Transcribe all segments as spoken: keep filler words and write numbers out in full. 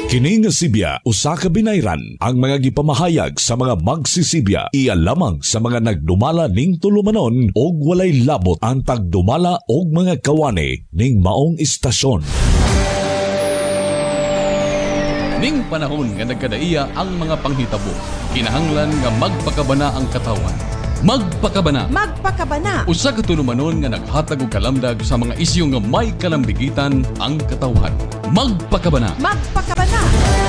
Kini nga Sibya usa ka binayran ang mga gipamahayag sa mga magsisibya iya lamang sa mga nagdumala ning tulumanon og walay labot ang pagdumala og mga kawani ning maong istasyon. Ning panahon nga nagkadaiya ang mga panghitabo, kinahanglan nga magpakabana ang katawan. Magpakabana. Magpakabana. Usa ka tulumanon nga naghatag og kalamdag sa mga isyu nga may kalambigitan ang katawhan. Magpakabana. Magpakabana.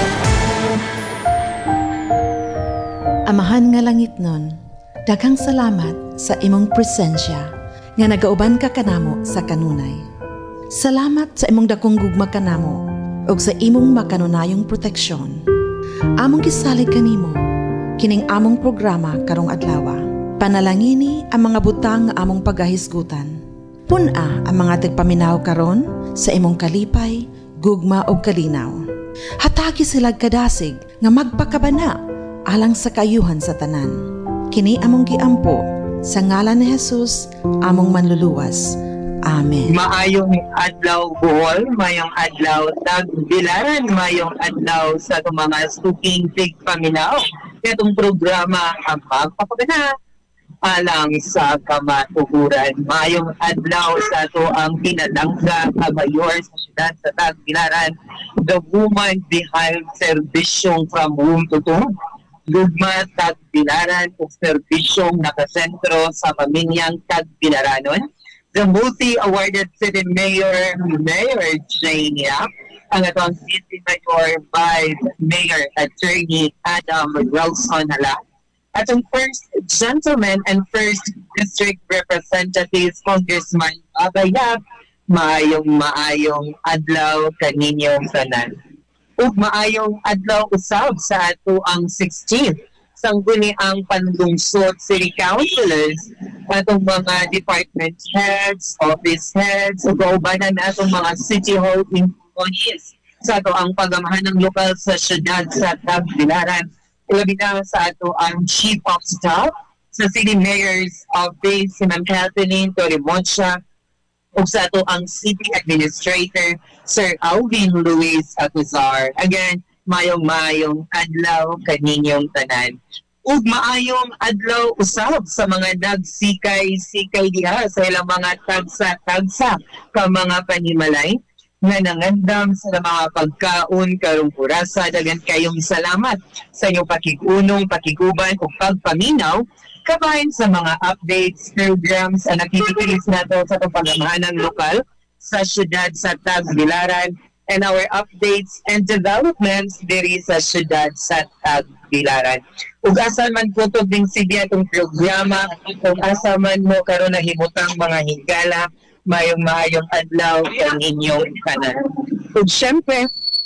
Amahan nga langit nun, daghang salamat sa imong presensya nga nagauban ka kanamo sa kanunay. Salamat sa imong dakong gugma kanamo ug sa imong makanunayong proteksyon. Among gisalig kanimo kining among programa karong adlaw. Panalangini ang mga butang nga among pagahisgutan. Puna ang mga tigpaminaw karon sa imong kalipay, gugma o kalinaw. Hatagi silag kadasig nga magpakabana alang sa kayuhan sa tanan. Kini among giampo sa ngalan ni Jesus, among manluluwas. Amen. Maayong adlaw Bohol, mayong adlaw Tagbilaran, mayong adlaw sa mga stuking tigpaminaw. Itong programa ang magpakabana alang sa kamatuguran. Mayong adlaw sa ito ang pinalangga kabayor sa siyudad sa Tagbilaran, the woman behind serbisyong from womb to tomb. Gugma Tagbilaran o serbisyong nakasentro sa pamilyang Tagbilaranon. The multi-awarded city mayor, Mayor Jane Yap, ang atong city mayor Vice Mayor Attorney Adam Ralson Hala. At ang first gentleman and first district representatives, Congressman Abayab, maayong maayong adlaw kaninyong tanan. Ug maayong adlaw usab sa ato ang sixteenth sangguni ang panlungsod city councilors, atong mga department heads, office heads, ug kaubanan atong mga city hall employees sa ato ang pagamahan ng lokal sa syudad sa Tagbilaran. Ilabi na sa ato ang Chief of Staff sa City Mayor's Office, si Ma'am Kathleen Torremocha, o sa ato ang City Administrator, Sir Alvin Luis Acuzar. Again, mayong-mayong adlaw kaninyong tanan. Ug maayong adlaw usab sa mga nagsikay-sikay diha sa ilang mga tagsa-tagsa ka mga panimalay nga nangandam sa mga pagkaon karong purasa. Dagan kayong salamat sa inyong pakigunong, pakiguban o pagpaminaw kabahin sa mga updates, programs ang activities nato sa pagpagamahan ng lokal sa syudad sa Tagbilaran and our updates and developments diri sa syudad sa Tagbilaran. Ug asa man po to ding sige atong programa, ug asa man mo karon nahimutang mga higala, mayong maayong adlaw ang inyong kanan. Ug syempre,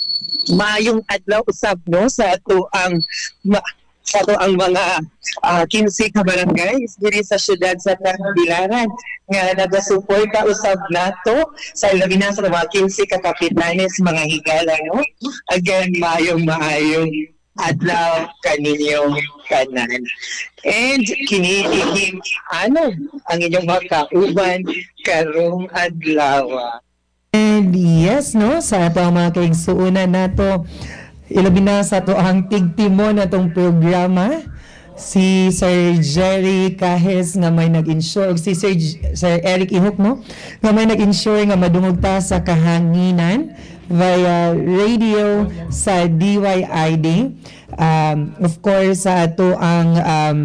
maayong adlaw usab no sa ato ang ma, sa ato ang mga uh, kinsi ka barangays diri sa syudad sa Tagbilaran nga nagasuporta usab nato sa labi na sa mga kinsi ka kapitanes mga higala no. Again, maayong maayong adlaw kaninyong kanan. And kinikikim ano ang inyong mga kauban karong adlaw. And yes, no, sa ato ang mga kaigsuunan nato, ilabi na sa ato ang tigtimon natong programa, si Sir Jerry Cahes nga may nag-insure, si Sir, Sir Eric Ihok, no, nga may nag-insure nga madungog ta sa kahanginan via radio sa D Y I D. Um, of course, sa ato ang um,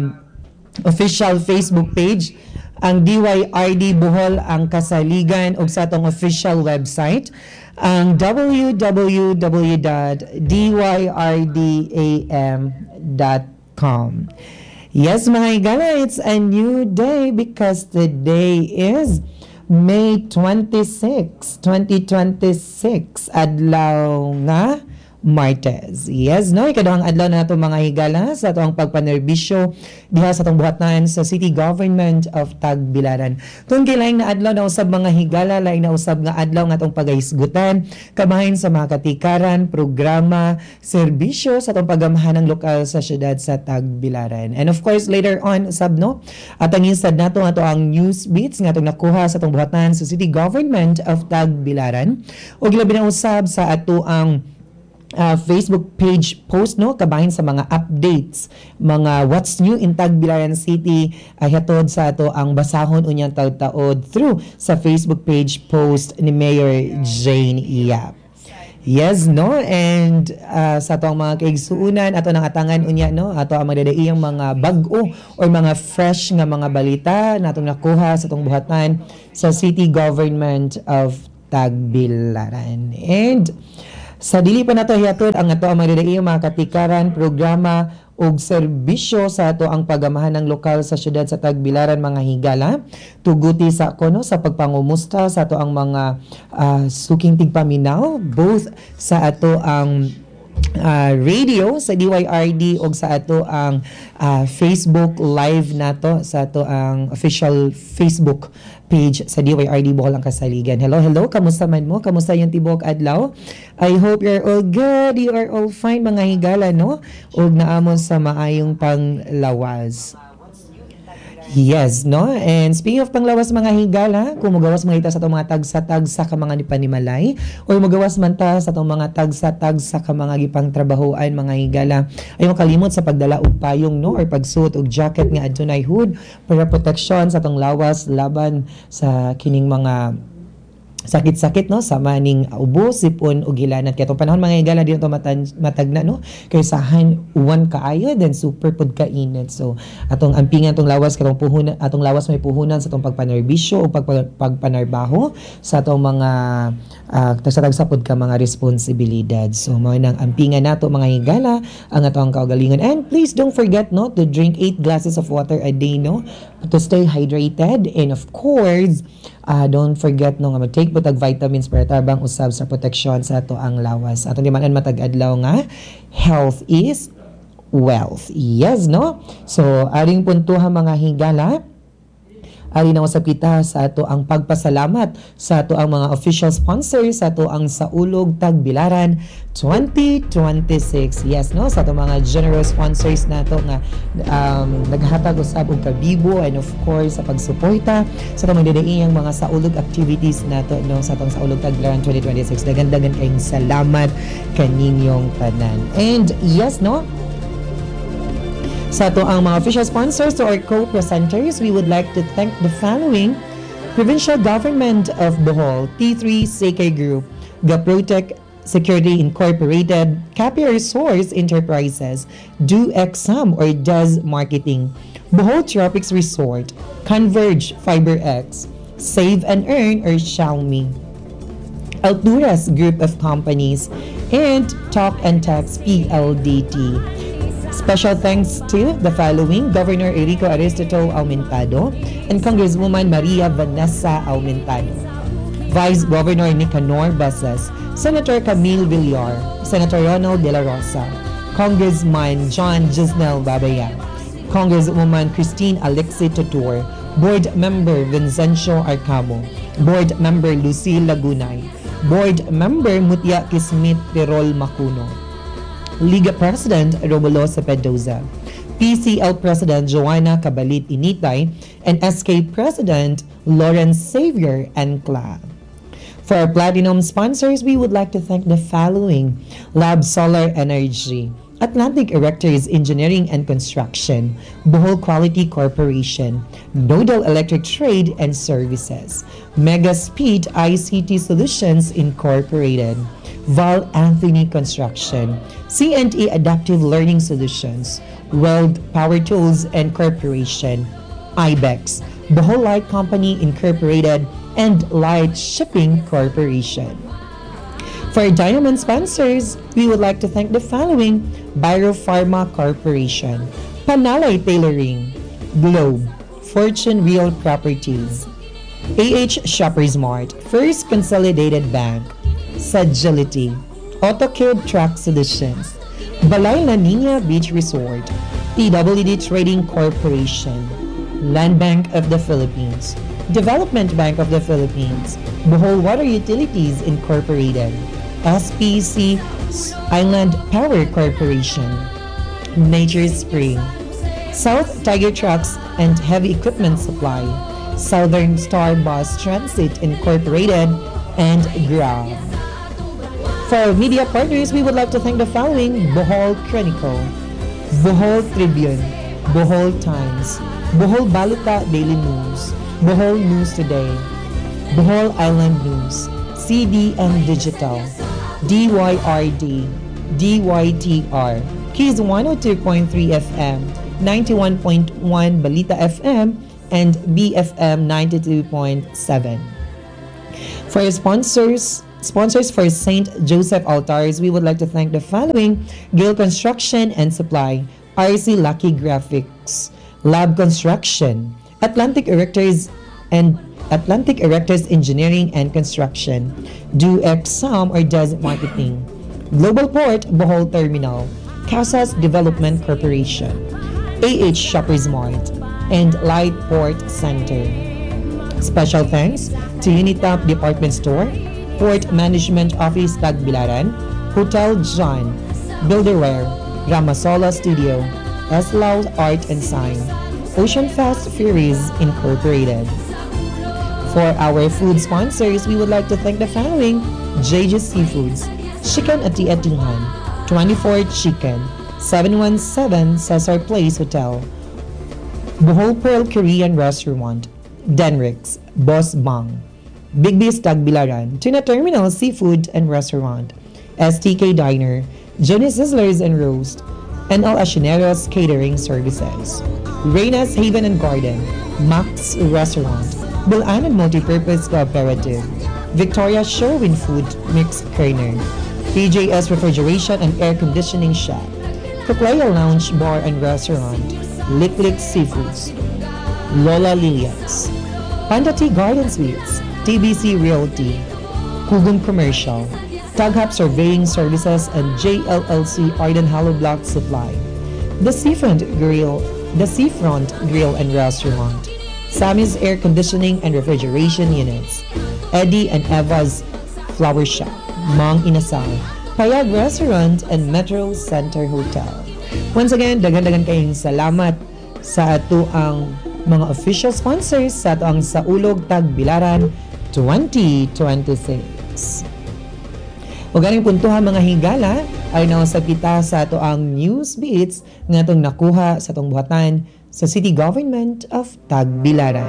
official Facebook page, ang D Y R D Bohol ang kasaligan o sa atong official website, ang w w w dot d y r d a m dot com. Yes, mga higala, it's a new day because today is May twenty-sixth, twenty twenty-six, adlaw nga Martes. Yes, no, ikaduhang adlaw na nato mga higala sa atong pagpanerbisyo diha sa atong buhatan sa City Government of Tagbilaran. Kung kailaing na adlaw na usab mga higala, laing na usab nga adlaw nga atong pagahisgutan kabahin sa mga katikaran, programa, serbisyo sa atong pagamahan ng lokal sa syudad sa Tagbilaran. And of course, later on usab no, at ang insad nato ato ang news beats nga atong nakuha sa atong buhatan sa City Government of Tagbilaran. Og labi na usab sa ato ang uh, Facebook page post, no, kabahin sa mga updates, mga what's new in Tagbilaran City, uh, hatod sa ato ang basahon unyang taud-taod through sa Facebook page post ni Mayor Jane Iyap. Yes, no, and uh, sa ato ang mga kaigsuunan ato nang atangan unya, no, ato ang magdadaiyang mga bag-o or mga fresh nga mga balita natong nakuha sa atong buhatan sa City Government of Tagbilaran. And sa dili pa nato hiatod ang ato ang magdadaiyang mga katikaran, programa og serbisyo sa ato ang pagamahan ng lokal sa syudad sa Tagbilaran, mga higala. Tuguti sa kono sa pagpangumusta sa ato ang mga uh, suking tigpaminaw, both sa ato ang uh, radio sa D Y R D o sa ato ang uh, Facebook live nato sa ato ang official Facebook page sa D Y R D Bohol ang Kasaligan. Hello, hello. Kamusta man mo? Kamusta yung tibok adlaw? I hope you're all good. You are all fine, mga higala, no? Og naamon sa maayong panglawas. Yes, no? And speaking of panglawas, mga higala, kung magawas mga ita sa itong mga tagsa-tagsa ka mga nipanimalay, o magawas man ta sa itong mga tagsa-tagsa ka mga gipang trabahoan, mga higala, ay makalimot sa pagdala og payong, no? Or pagsuot og jacket nga adunay hood para proteksyon sa itong lawas laban sa kining mga sakit-sakit, no, sa maning ubo, sipon ug gilanat. Kaya itong panahon, mga higala, di na ito matagna, no, kaya sahan uwan kaayo, then super pod kainit. So atong ampingan atong lawas, katong puhunan, atong lawas may puhunan sa atong pagpanerbisyo o pag, pagpanarbaho sa atong mga uh, tagsa-tagsa pod ka mga responsibilidad. So mao nang ampingan nato, mga higala, ang atong kaugalingon. And please don't forget, no, to drink eight glasses of water a day, no, to stay hydrated. And of course, uh, don't forget, no, nga mag-take butag vitamins para tabang usab sa proteksyon sa ato ang lawas. Atong dimanan matag-adlaw nga health is wealth. Yes, no? So aring puntuha, mga higala, ari na usab kita sa ato ang pagpasalamat sa ato ang mga official sponsors sa ato ang Saulog Tagbilaran twenty twenty-six. Yes, no, sa ato mga generous sponsors nato nga um, naghatag usab og kabibo, and of course sa pagsuporta sa ato magdadaiyang mga Saulog activities nato, no, sa atong Saulog Tagbilaran twenty twenty-six. Dagan-dagan kayong salamat kaninyong tanan. And yes, no, sa ato ang mga official sponsors to our co-presenters, we would like to thank the following: Provincial Government of Bohol, T three Seikay Group, Gaprotec Security Incorporated, Capi Resource Enterprises, Do Exam or Does Marketing, Bohol Tropics Resort, Converge FiberX, Save and Earn or Xiaomi, Alturas Group of Companies, and Talk and Text P L D T. Special thanks to the following: Governor Enrico Aristotle Aumentado and Congresswoman Maria Vanessa Aumentado, Vice Governor Nicanor Basas, Senator Camille Villar, Senator Ronald De La Rosa, Congressman John Gisnel Babayan, Congresswoman Christine Alexi Totur, Board Member Vincencio Arcamo, Board Member Lucille Lagunay, Board Member Mutia Kismit Perol Macuno, Liga President Romulo Cepedoza, P C L President Joanna Cabalit Initay, and S K President Lawrence Xavier Ancla. For our platinum sponsors, we would like to thank the following: Lab Solar Energy, Atlantic Erectors Engineering and Construction, Bohol Quality Corporation, Nodal Electric Trade and Services, Mega Speed I C T Solutions Incorporated, Val Anthony Construction, C and E Adaptive Learning Solutions, World Power Tools and Corporation, Ibex, Bohol Light Company Incorporated, and Light Shipping Corporation. For our diamond sponsors, we would like to thank the following: Biro Pharma Corporation, Panalay Tailoring, Globe, Fortune Real Properties, A H Shoppers Mart, First Consolidated Bank, Sagility, AutoCube Track Solutions, Balay La Nina Beach Resort, P W D Trading Corporation, Land Bank of the Philippines, Development Bank of the Philippines, Bohol Water Utilities Incorporated, S P C Island Power Corporation, Nature Spring, South Tiger Trucks and Heavy Equipment Supply, Southern Star Bus Transit Incorporated, and Grab. For our media partners, we would like to thank the following: Bohol Chronicle, Bohol Tribune, Bohol Times, Bohol Balita Daily News, Bohol News Today, Bohol Island News, C D M Digital, D Y R D, D Y T R, Keys one oh two point three F M, ninety-one point one Balita F M, and B F M ninety-two point seven. For our sponsors, sponsors for Saint Joseph Altars, we would like to thank the following: Gale Construction and Supply, R C Lucky Graphics, Lab Construction, Atlantic Erectors and Atlantic Erectors Engineering and Construction, Do Exam or Does Marketing, Global Port Bohol Terminal, Casas Development Corporation, A H Shoppers Mart, and Light Port Center. Special thanks to Unitap Department Store, Port Management Office Tagbilaran, Hotel John, Builderware, Ramasola Studio, Eslaw Art and Sign, Ocean Fast Ferries Incorporated. For our food sponsors, we would like to thank the following: J J Seafoods, Chicken Ati Atingan, twenty-four Chicken, seven one seven Cesar Place Hotel, Bohol Pearl Korean Restaurant, Denrix, Boss Bang, Big B's Tagbilaran, Tuna Terminal Seafood and Restaurant, S T K Diner, Johnny Sizzlers and Roast, N L Asineros Catering Services, Reyna's Haven and Garden, Max Restaurant, Bilanan Multipurpose Cooperative, Victoria Sherwin Food Mix Kerner, P J S Refrigeration and Air Conditioning Shop, Kuklaya Lounge Bar and Restaurant, Lick Lick Seafoods, Lola Lilias, Panda Tea Garden Suites, T B C Realty, Kugum Commercial, Taghap Surveying Services, and J L L C Arden Hollow Block Supply, The Seafront Grill, The Seafront Grill and Restaurant, Sammy's Air Conditioning and Refrigeration Units, Eddie and Eva's Flower Shop, Mang Inasal, Payag Restaurant, and Metro Center Hotel. Once again, dagan-dagan kayong salamat sa ato ang mga official sponsors sa ato ang Saulog Tagbilaran twenty twenty-six. O ganing puntuhan mga higala ay nausap kita sa ato ang news beats nga atong nakuha sa atong buhatan sa City Government of Tagbilaran.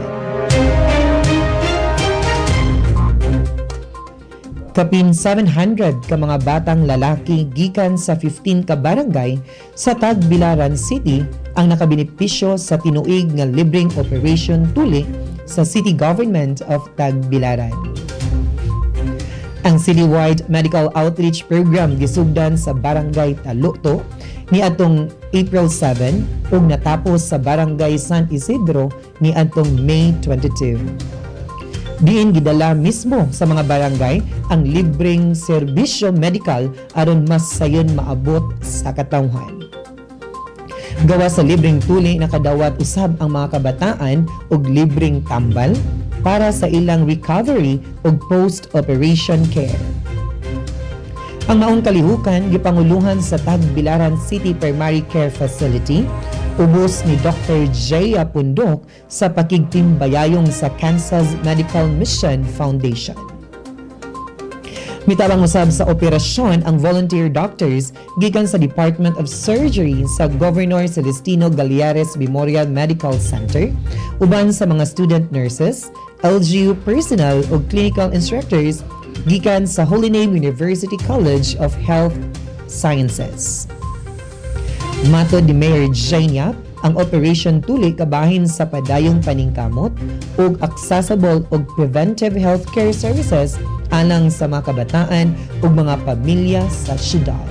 Kapin seven hundred ka mga batang lalaki gikan sa fifteen ka barangay sa Tagbilaran City ang nakabenepisyo sa tinuig nga libreng Operation Tuli sa City Government of Tagbilaran. Ang citywide medical outreach program gisugdan sa Barangay Taluto ni atong April seven ug natapos sa Barangay San Isidro ni atong May twenty-two. Diin gidala mismo sa mga barangay ang libreng serbisyo medical aron mas sayon maabot sa katawhan. Gawa sa libreng tuli nakadawat usab ang mga kabataan og libreng tambal para sa ilang recovery ug post-operation care. Ang maong kalihukan gipanguluhan sa Tagbilaran City Primary Care Facility ubos ni Doctor Jay Apundok sa pakigtimbayayong sa Kansas Medical Mission Foundation. Mitabang usab sa operasyon ang volunteer doctors gikan sa Department of Surgery sa Governor Celestino Galiares Memorial Medical Center uban sa mga student nurses, L G U personnel ug clinical instructors gikan sa Holy Name University College of Health Sciences. Matod ni Mayor Jania, ang Operation Tuli kabahin sa padayong paningkamot ug accessible ug preventive healthcare services alang sa mga kabataan ug mga pamilya sa syudad.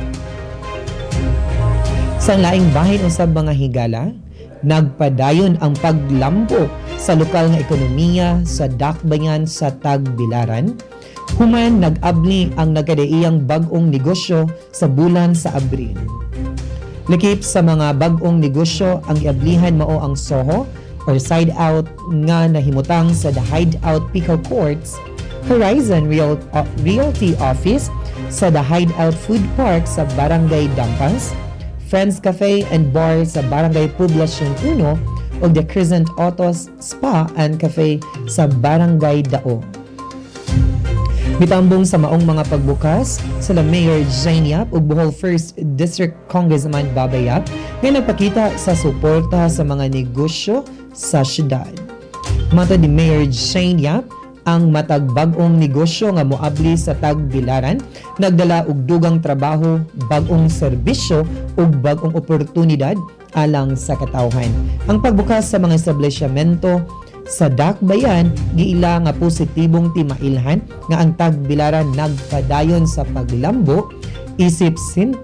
Sa laing bahin usab mga higala, nagpadayon ang paglambo sa lokal nga ekonomiya sa dakbayan sa Tagbilaran. Human nag-abli ang nagkadaiyang bag-ong negosyo sa bulan sa Abril. Lakip sa mga bag-ong negosyo ang iablihan mao ang Soho or Side Out nga nahimutang sa The Hideout Pickle Courts, Horizon Real, uh, Realty Office sa The Hideout Food Park sa Barangay Dampas, Friends Cafe and Bar sa Barangay Poblacion uno ug The Crescent Autos Spa and Cafe sa Barangay Dao. Mitambong sa maong mga pagbukas sila Mayor Jane Yap ug Bohol first District Congressman Babay Yap nga nagpakita sa suporta sa mga negosyo sa syudad. Matod ni Mayor Jane Yap, ang matag bag-ong negosyo nga moabli sa Tagbilaran nagdala og dugang trabaho, bag-ong serbisyo ug bag-ong oportunidad alang sa katawhan. Ang pagbukas sa mga establishmento sa Dakbayan giila nga positibong timailhan nga ang Tagbilaran nagpadayon sa paglambo isip sentro